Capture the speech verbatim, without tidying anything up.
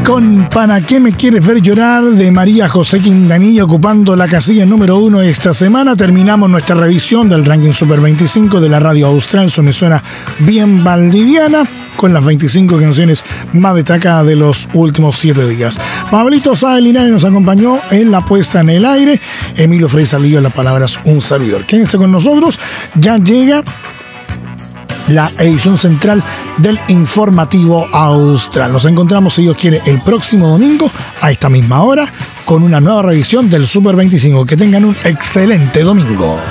Con ¿Para qué me quieres ver llorar? De María José Quintanilla, ocupando la casilla número uno esta semana. Terminamos nuestra revisión del ranking Super veinticinco de la radio austral. Eso me suena bien valdiviana, con las veinticinco canciones más destacadas de los últimos siete días. Pablito Sáenz Linares nos acompañó en la puesta en el aire. Emilio Frey Salillo en las palabras, un servidor. Quédense con nosotros, ya llega la edición central del Informativo Austral. Nos encontramos, si Dios quiere, el próximo domingo a esta misma hora con una nueva revisión del Super veinticinco. Que tengan un excelente domingo.